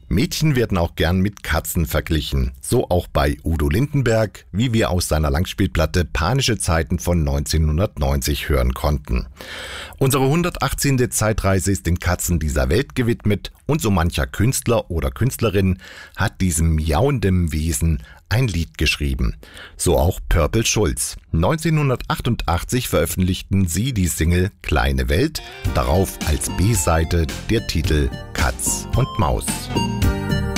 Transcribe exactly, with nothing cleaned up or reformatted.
Mädchen werden auch gern mit Katzen verglichen. So auch bei Udo Lindenberg, wie wir aus seiner Langspielplatte Panische Zeiten von neunzehnhundertneunzig hören konnten. Unsere hundertachtzehnte Zeitreise ist den Katzen dieser Welt gewidmet und so mancher Künstler oder Künstlerin hat diesem miauenden Wesen ein Lied geschrieben. So auch Purple Schulz. neunzehnhundertachtundachtzig veröffentlichten sie die Single Kleine Welt, darauf als B-Seite der Titel Katz und Maus.